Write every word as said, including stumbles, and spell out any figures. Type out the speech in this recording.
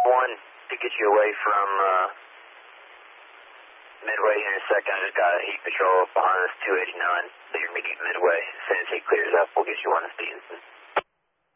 one to get you away from uh, Midway here in a second. I just got a heat patrol behind us, two eighty-nine. Leader meeting Midway. As soon as he clears up, we'll get you on to Stevenson.